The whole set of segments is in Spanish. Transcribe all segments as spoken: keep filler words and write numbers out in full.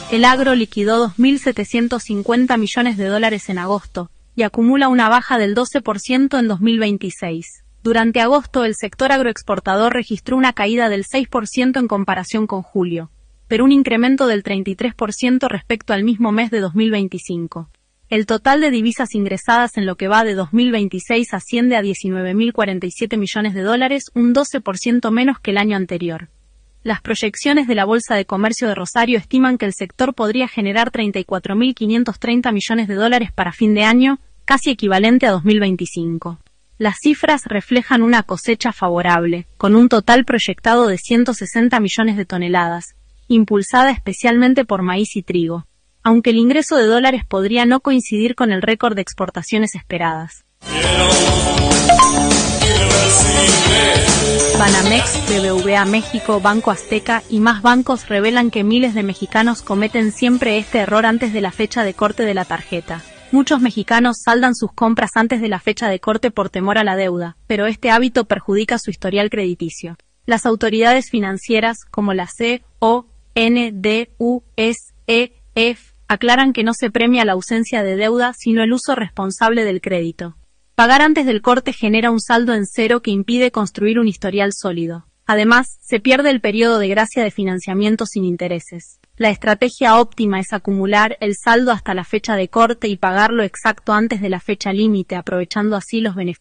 El agro liquidó dos mil setecientos cincuenta millones de dólares en agosto y acumula una baja del doce por ciento en dos mil veintiséis. Durante agosto, el sector agroexportador registró una caída del seis por ciento en comparación con julio, pero un incremento del treinta y tres por ciento respecto al mismo mes de dos mil veinticinco. El total de divisas ingresadas en lo que va de dos mil veintiséis asciende a diecinueve mil cuarenta y siete millones de dólares, un doce por ciento menos que el año anterior. Las proyecciones de la Bolsa de Comercio de Rosario estiman que el sector podría generar treinta y cuatro mil quinientos treinta millones de dólares para fin de año, casi equivalente a dos mil veinticinco. Las cifras reflejan una cosecha favorable, con un total proyectado de ciento sesenta millones de toneladas, impulsada especialmente por maíz y trigo, aunque el ingreso de dólares podría no coincidir con el récord de exportaciones esperadas. Banamex, B B V A México, Banco Azteca y más bancos revelan que miles de mexicanos cometen siempre este error antes de la fecha de corte de la tarjeta. Muchos mexicanos saldan sus compras antes de la fecha de corte por temor a la deuda, pero este hábito perjudica su historial crediticio. Las autoridades financieras, como la C O N D U S E F, aclaran que no se premia la ausencia de deuda, sino el uso responsable del crédito. Pagar antes del corte genera un saldo en cero que impide construir un historial sólido. Además, se pierde el periodo de gracia de financiamiento sin intereses. La estrategia óptima es acumular el saldo hasta la fecha de corte y pagarlo exacto antes de la fecha límite, aprovechando así los beneficios.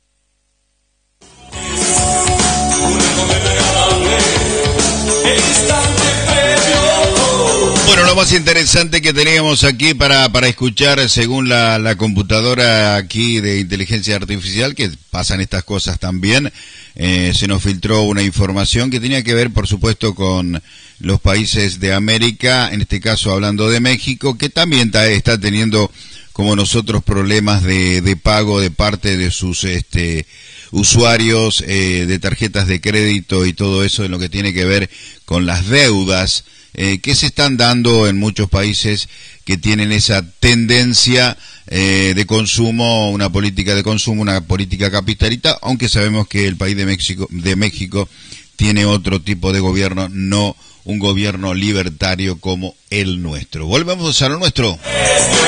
Bueno, lo más interesante que teníamos aquí para, para escuchar, según la, la computadora aquí de inteligencia artificial, que pasan estas cosas también, eh, se nos filtró una información que tenía que ver, por supuesto, con los países de América, en este caso hablando de México, que también ta, está teniendo, como nosotros, problemas de, de pago de parte de sus este usuarios eh, de tarjetas de crédito y todo eso en lo que tiene que ver con las deudas eh, que se están dando en muchos países que tienen esa tendencia eh, de consumo, una política de consumo, una política capitalista, aunque sabemos que el país de México, de México tiene otro tipo de gobierno, no un gobierno libertario como el nuestro. Volvemos a lo nuestro.